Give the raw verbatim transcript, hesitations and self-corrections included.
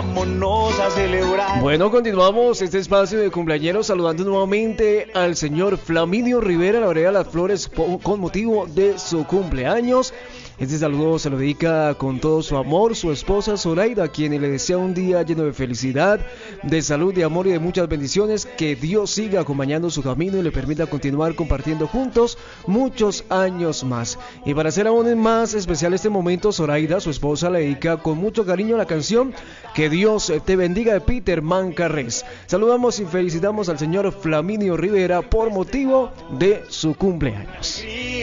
vámonos a celebrar. Bueno, continuamos este espacio de cumpleañeros saludando nuevamente al señor Flaminio Rivera, la Vereda Las Flores, con motivo de su cumpleaños. Este saludo se lo dedica con todo su amor su esposa Zoraida, a quien le desea un día lleno de felicidad, de salud, de amor y de muchas bendiciones. Que Dios siga acompañando su camino y le permita continuar compartiendo juntos muchos años más. Y para hacer aún más especial este momento, Zoraida, su esposa, le dedica con mucho cariño la canción Que Dios te bendiga de Peter Mancarrés. Saludamos y felicitamos al señor Flaminio Rivera por motivo de su cumpleaños.